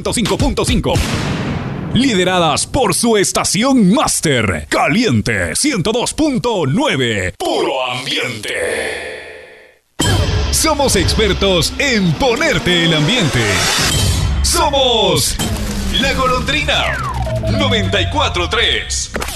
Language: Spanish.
105.5. Lideradas por su estación máster, Caliente 102.9. Puro ambiente. Somos expertos en ponerte el ambiente. Somos La Golondrina 94.3.